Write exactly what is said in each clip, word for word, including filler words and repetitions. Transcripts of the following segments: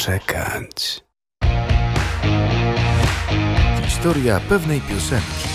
poczekać. Historia pewnej piosenki.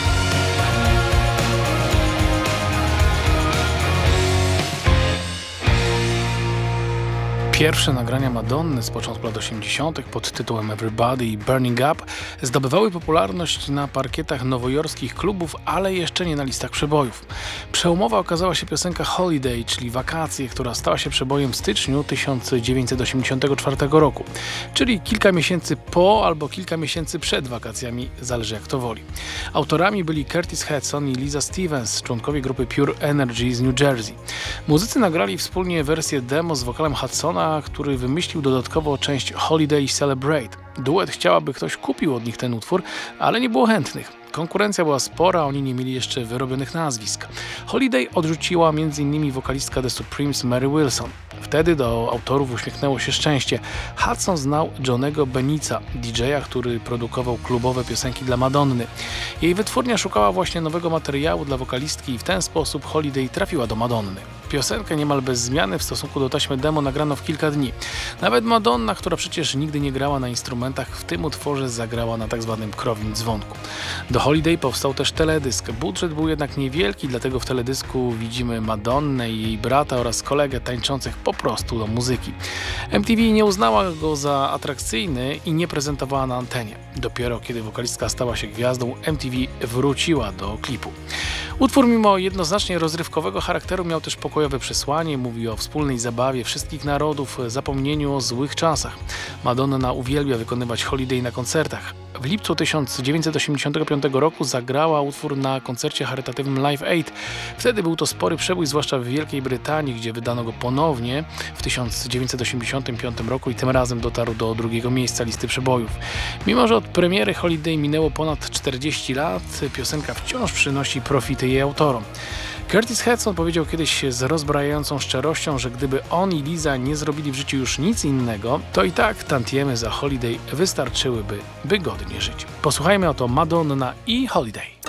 Pierwsze nagrania Madonny z początku lat osiemdziesiątych pod tytułem Everybody i Burning Up zdobywały popularność na parkietach nowojorskich klubów, ale jeszcze nie na listach przebojów. Przełomowa okazała się piosenka Holiday, czyli Wakacje, która stała się przebojem w styczniu tysiąc dziewięćset osiemdziesiątego czwartego roku, czyli kilka miesięcy po albo kilka miesięcy przed wakacjami, zależy jak to woli. Autorami byli Curtis Hudson i Lisa Stevens, członkowie grupy Pure Energy z New Jersey. Muzycy nagrali wspólnie wersję demo z wokalem Hudsona, który wymyślił dodatkowo część Holiday Celebrate. Duet chciał, aby ktoś kupił od nich ten utwór, ale nie było chętnych. Konkurencja była spora, oni nie mieli jeszcze wyrobionych nazwisk. Holiday odrzuciła m.in. wokalistka The Supremes Mary Wilson. Wtedy do autorów uśmiechnęło się szczęście. Hudson znał Johnego Benica, D J a, który produkował klubowe piosenki dla Madonny. Jej wytwórnia szukała właśnie nowego materiału dla wokalistki i w ten sposób Holiday trafiła do Madonny. Piosenkę niemal bez zmiany w stosunku do taśmy demo nagrano w kilka dni. Nawet Madonna, która przecież nigdy nie grała na instrumentach, w tym utworze zagrała na tak zwanym krowim dzwonku. Do Holiday powstał też teledysk. Budżet był jednak niewielki, dlatego w teledysku widzimy Madonnę i jej brata oraz kolegę tańczących po prostu do muzyki. M T V nie uznała go za atrakcyjny i nie prezentowała na antenie. Dopiero kiedy wokalistka stała się gwiazdą, M T V wróciła do klipu. Utwór mimo jednoznacznie rozrywkowego charakteru miał też pokojowe przesłanie, mówi o wspólnej zabawie wszystkich narodów, zapomnieniu o złych czasach. Madonna uwielbia wykonywać Holiday na koncertach. W lipcu tysiąc dziewięćset osiemdziesiątego piątego roku zagrała utwór na koncercie charytatywnym Live Aid. Wtedy był to spory przebój, zwłaszcza w Wielkiej Brytanii, gdzie wydano go ponownie w tysiąc dziewięćset osiemdziesiątym piątym roku i tym razem dotarł do drugiego miejsca listy przebojów. Mimo że od premiery Holiday minęło ponad czterdzieści lat, piosenka wciąż przynosi profity jej autorom. Curtis Hudson powiedział kiedyś z rozbrajającą szczerością, że gdyby on i Lisa nie zrobili w życiu już nic innego, to i tak tantiemy za Holiday wystarczyłyby, by godnie żyć. Posłuchajmy oto Madonna i Holiday.